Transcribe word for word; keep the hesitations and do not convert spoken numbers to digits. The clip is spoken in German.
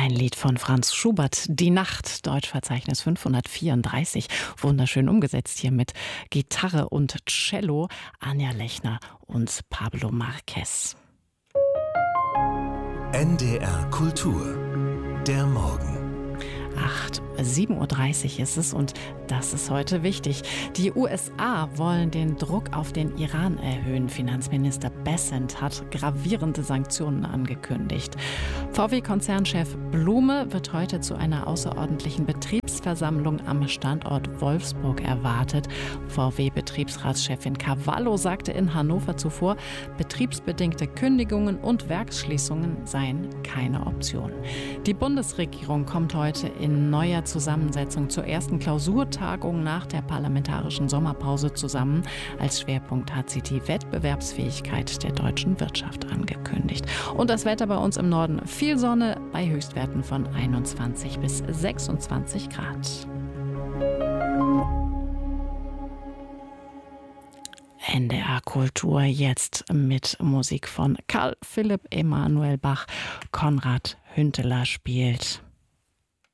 Ein Lied von Franz Schubert, Die Nacht, Deutschverzeichnis fünfhundertvierunddreißig. Wunderschön umgesetzt hier mit Gitarre und Cello, Anja Lechner und Pablo Marquez. N D R Kultur, der Morgen. acht, sieben Uhr dreißig ist es und das ist heute wichtig. Die U S A wollen den Druck auf den Iran erhöhen. Finanzminister Bessent hat gravierende Sanktionen angekündigt. V W-Konzernchef Blume wird heute zu einer außerordentlichen Betriebsversammlung am Standort Wolfsburg erwartet. V W-Betriebsratschefin Cavallo sagte in Hannover zuvor, betriebsbedingte Kündigungen und Werksschließungen seien keine Option. Die Bundesregierung kommt heute in in neuer Zusammensetzung zur ersten Klausurtagung nach der parlamentarischen Sommerpause zusammen. Als Schwerpunkt hat sie die Wettbewerbsfähigkeit der deutschen Wirtschaft angekündigt. Und das Wetter bei uns im Norden: viel Sonne bei Höchstwerten von einundzwanzig bis sechsundzwanzig Grad. N D R Kultur jetzt mit Musik von Carl Philipp Emanuel Bach. Konrad Hünteler spielt.